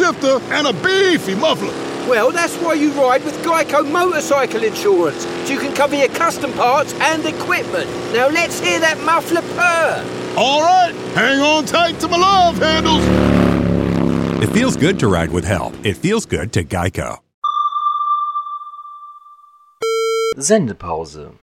shifter, and a beefy muffler. Well, that's why you ride with Geico Motorcycle Insurance, so you can cover your custom parts and equipment. Now let's hear that muffler purr. All right, hang on tight to my love handles. It feels good to ride with help. It feels good to Geico. Sendepause.